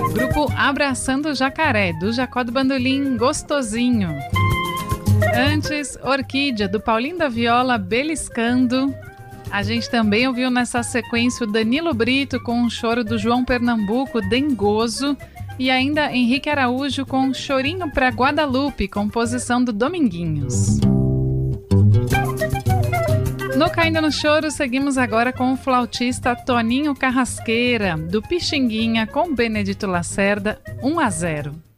Grupo Abraçando o Jacaré, do Jacó do Bandolim, Gostosinho. Antes, Orquídea, do Paulinho da Viola, Beliscando. A gente também ouviu nessa sequência o Danilo Brito com o choro do João Pernambuco, Dengoso. E ainda Henrique Araújo com Chorinho pra Guadalupe, composição do Dominguinhos. No Caindo no Choro, seguimos agora com o flautista Toninho Carrasqueira, do Pixinguinha, com Benedito Lacerda, 1-0.